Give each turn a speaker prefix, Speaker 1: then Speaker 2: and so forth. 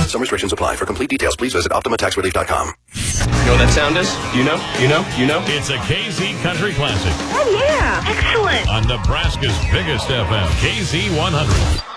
Speaker 1: Some restrictions apply. For complete details, please visit OptimaTaxRelief.com.
Speaker 2: You know what that sound is? You know?
Speaker 3: It's a KZ Country Classic.
Speaker 4: Oh, yeah. Excellent.
Speaker 3: On Nebraska's biggest FM, KZ 100.